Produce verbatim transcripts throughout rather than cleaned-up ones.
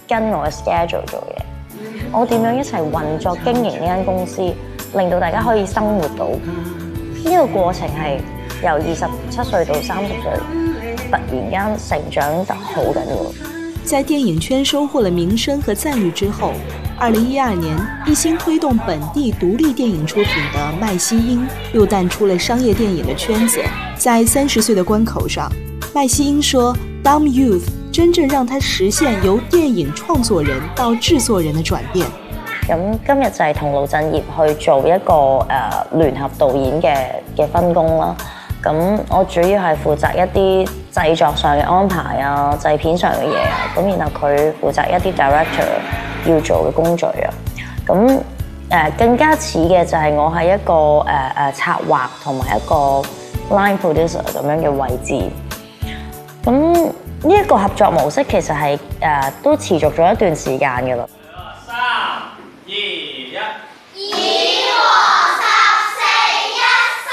跟我嘅 schedule 做嘢，我點樣一齊運作經營呢間公司，令到大家可以生活到。呢個過程係由二十七歲到三十歲，突然間成長得好緊要。 在電影圈收穫了名聲和讚譽之後，二零一二年一心推動本地獨立電影出品的麥希英又淡出了商業電影的圈子。在三十歲的關口上，麥希英說 Dumb Youth 真正讓他實現由電影創作人到製作人的轉變。 咁今日就係同盧振業去做一個誒、呃、聯合導演嘅嘅分工啦。咁我主要係負責一啲製作上嘅安排啊、製片上嘅嘢啊。咁然後佢負責一啲 director 要做嘅工序啊。咁誒、呃、更加似嘅就係我係一個誒誒、呃、策劃同埋一個 line producer 咁樣嘅位置。咁呢一個合作模式其實係誒、呃、都持續咗一段時間嘅啦。 三二一， 以和十四一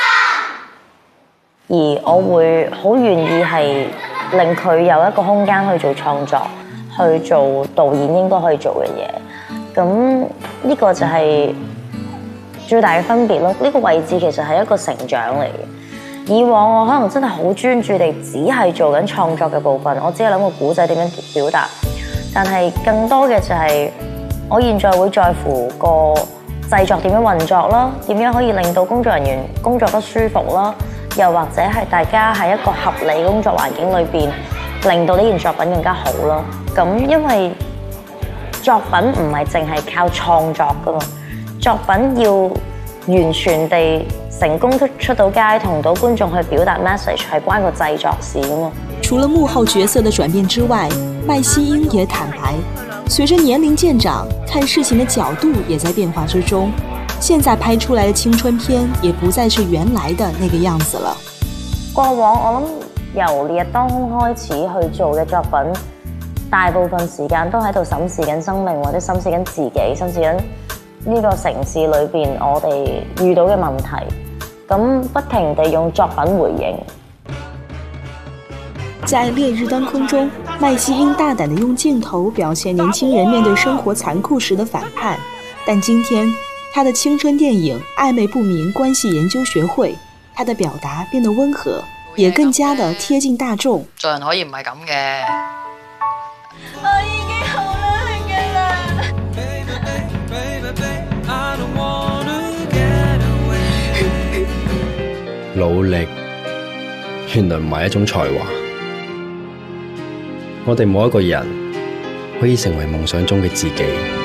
生。 而我會好願意係令佢有一個空間去做創作，去做導演應該可以做嘅嘢。咁呢個就係最大嘅分別咯。呢個位置其實係一個成長嚟嘅。以往我可能真係好專注地只係做緊創作嘅部分，我只係諗個故仔點樣表達。但係更多嘅就係我現在會在乎個製作點樣運作啦，點樣可以令到工作人員工作得舒服啦，又或者係大家喺一個合理工作環境裏邊，令到呢件作品更加好啦。咁因為作品唔係淨係靠創作噶嘛，作品要完全地成功出出到街，同到觀眾去表達 message 係關個製作事噶嘛。 除了幕後角色的轉變之外，麥希英也坦白，隨着年齡漸長，看事情的角度也在變化之中。現在拍出來的青春片也不再是原來的那個樣子了。 過往我諗由烈日當空開始去做嘅作品，大部分時間都喺度審視緊生命，或者審視緊自己，審視緊呢個城市裏邊我哋遇到嘅問題，咁不停地用作品回應。 在烈日當空中，麥希英大膽地用鏡頭表現年輕人面對生活殘酷時的反叛。但今天，他的青春電影《曖昧不明關係研究學會》，他的表達變得溫和，也更加的貼近大眾。 做人可以唔係咁嘅。 我已經好努力嘅啦。 努力原來唔係一種才華。我哋冇一個人可以成為夢想中嘅自己。